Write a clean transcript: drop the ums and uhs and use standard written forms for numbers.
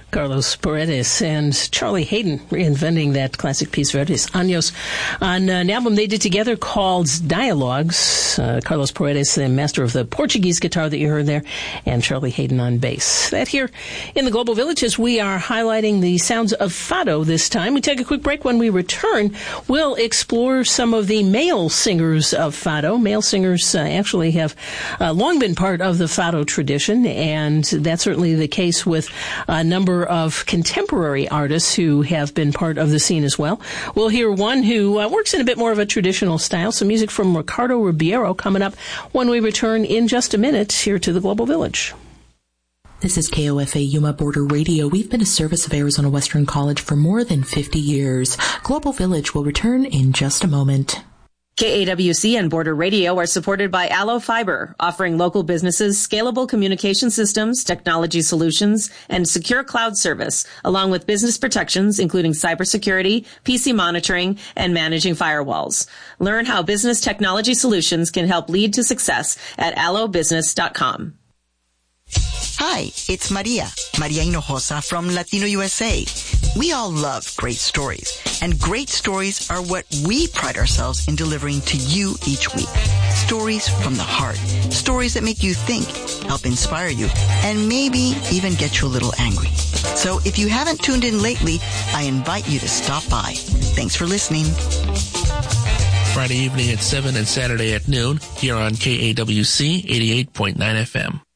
Carlos Paredes and Charlie Hayden reinventing that classic piece, Verdes Años, on an album they did together called Dialogues. Carlos Paredes, the master of the Portuguese guitar that you heard there, and Charlie Hayden on bass. That here in the Global Village, as we are highlighting the sounds of fado this time. We take a quick break. When we return, we'll explore some of the male singers of fado. Male singers actually have long been part of the fado tradition, and that's certainly the case with a number of contemporary artists who have been part of the scene as well. We'll hear one who works in a bit more of a traditional style. Some music from Ricardo Ribeiro coming up when we return in just a minute here to the Global Village. This is KOFA Yuma Border Radio. We've been a service of Arizona Western College for more than 50 years. Global Village will return in just a moment. KAWC and Border Radio are supported by Allo Fiber, offering local businesses scalable communication systems, technology solutions, and secure cloud service, along with business protections, including cybersecurity, PC monitoring, and managing firewalls. Learn how business technology solutions can help lead to success at allobusiness.com. Hi, it's Maria Hinojosa from Latino USA. We all love great stories, and great stories are what we pride ourselves in delivering to you each week. Stories from the heart, stories that make you think, help inspire you, and maybe even get you a little angry. So if you haven't tuned in lately, I invite you to stop by. Thanks for listening. Friday evening at 7 and Saturday at noon here on KAWC 88.9 FM.